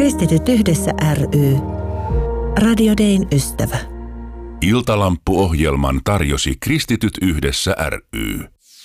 Kristityt yhdessä ry. Radio Dayn ystävä. Iltalamppu-ohjelman tarjosi Kristityt yhdessä ry.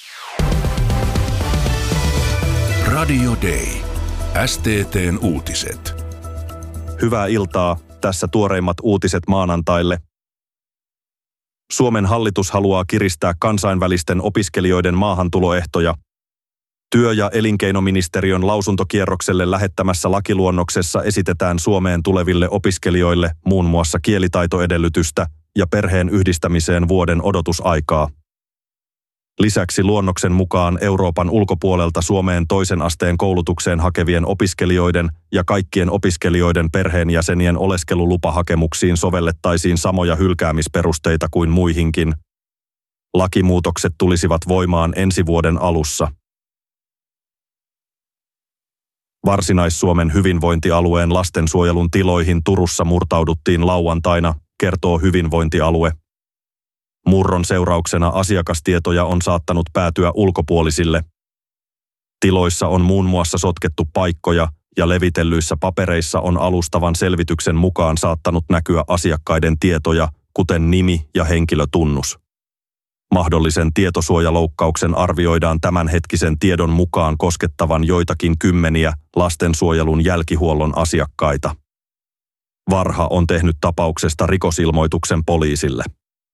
Radio Day. STT:n uutiset. Hyvää iltaa. Tässä tuoreimmat uutiset maanantaille. Suomen hallitus haluaa kiristää kansainvälisten opiskelijoiden maahantuloehtoja. Työ- ja elinkeinoministeriön lausuntokierrokselle lähettämässä lakiluonnoksessa esitetään Suomeen tuleville opiskelijoille muun muassa kielitaitoedellytystä ja perheen yhdistämiseen vuoden odotusaikaa. Lisäksi luonnoksen mukaan Euroopan ulkopuolelta Suomeen toisen asteen koulutukseen hakevien opiskelijoiden ja kaikkien opiskelijoiden perheenjäsenien oleskelulupahakemuksiin sovellettaisiin samoja hylkäämisperusteita kuin muihinkin. Lakimuutokset tulisivat voimaan ensi vuoden alussa. Varsinais-Suomen hyvinvointialueen lastensuojelun tiloihin Turussa murtauduttiin lauantaina, kertoo hyvinvointialue. Murron seurauksena asiakastietoja on saattanut päätyä ulkopuolisille. Tiloissa on muun muassa sotkettu paikkoja ja levitellyissä papereissa on alustavan selvityksen mukaan saattanut näkyä asiakkaiden tietoja, kuten nimi ja henkilötunnus. Mahdollisen tietosuojaloukkauksen arvioidaan tämänhetkisen tiedon mukaan koskettavan joitakin kymmeniä lastensuojelun jälkihuollon asiakkaita. Varha on tehnyt tapauksesta rikosilmoituksen poliisille.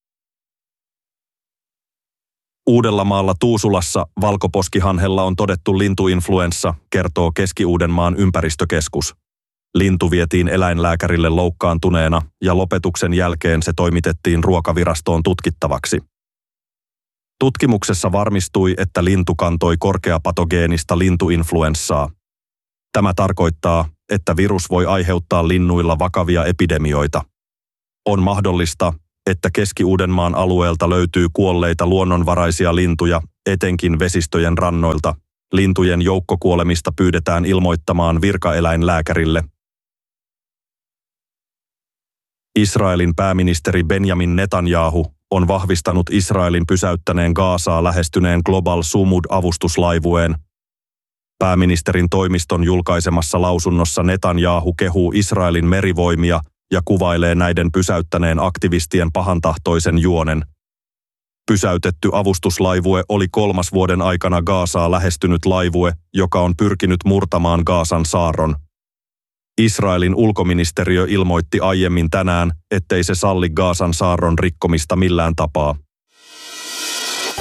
Uudellamaalla Tuusulassa valkoposkihanhella on todettu lintuinfluenssa, kertoo Keski-Uudenmaan ympäristökeskus. Lintu vietiin eläinlääkärille loukkaantuneena ja lopetuksen jälkeen se toimitettiin Ruokavirastoon tutkittavaksi. Tutkimuksessa varmistui, että lintu kantoi korkeapatogeenista lintuinfluenssaa. Tämä tarkoittaa, että virus voi aiheuttaa linnuilla vakavia epidemioita. On mahdollista, että Keski-Uudenmaan alueelta löytyy kuolleita luonnonvaraisia lintuja, etenkin vesistöjen rannoilta. Lintujen joukkokuolemista pyydetään ilmoittamaan virkaeläinlääkärille. Israelin pääministeri Benjamin Netanyahu on vahvistanut Israelin pysäyttäneen Gazaa lähestyneen Global Sumud-avustuslaivueen. Pääministerin toimiston julkaisemassa lausunnossa Netanyahu kehuu Israelin merivoimia ja kuvailee näiden pysäyttäneen aktivistien pahantahtoisen juonen. Pysäytetty avustuslaivue oli 3. vuoden aikana Gazaa lähestynyt laivue, joka on pyrkinyt murtamaan Gazan saarron. Israelin ulkoministeriö ilmoitti aiemmin tänään, ettei se salli Gazan saarron rikkomista millään tapaa.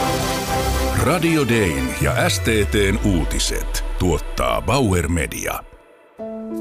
Radio Dayn ja STT:n uutiset tuottaa Bauer Media.